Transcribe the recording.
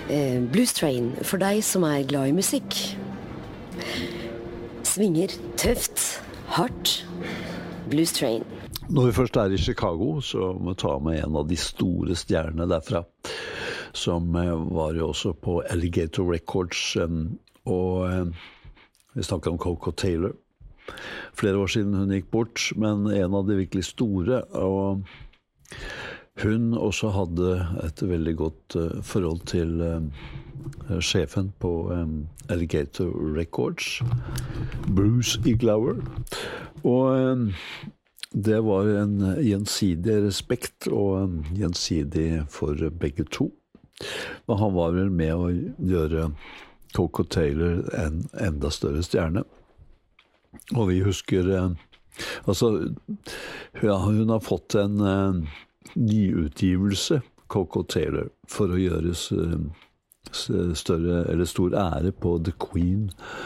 Blues Train, for deg som glad i musikk. Svinger tøft, hardt. Blues Train. Når vi først i Chicago, så må vi ta med en av de store stjernene derfra, som var jo også på Alligator Records, og vi snakket om Coco Taylor. Flere år siden hun gikk bort, men en av de virkelig store, og hun også hadde et veldig godt forhold til sjefen på Alligator Records, Bruce Iglauer, og det var en gjensidig respekt og gjensidig for begge to. Men han var vel med å gjøre Coco Taylor en enda større stjerne. Og vi husker, hun har fått en nyutgivelse, Coco Taylor, for å gjøre større eller stor ære på The Queen